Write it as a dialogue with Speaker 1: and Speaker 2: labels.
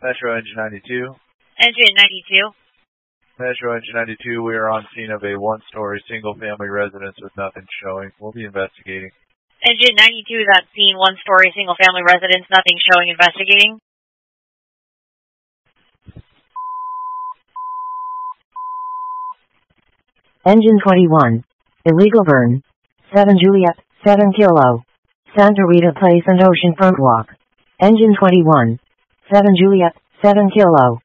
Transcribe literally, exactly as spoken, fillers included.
Speaker 1: Metro Engine ninety-two.
Speaker 2: Engine ninety-two.
Speaker 1: Metro Engine ninety-two, we are on scene of a one-story single-family residence with nothing showing. We'll be investigating.
Speaker 2: Engine ninety-two is at scene, one-story single-family residence, nothing showing, investigating.
Speaker 3: Engine twenty-one. Illegal burn. seven Juliet, seven Kilo. Santa Rita Place and Oceanfront Walk. Engine twenty-one. seven Juliet, seven Kilo.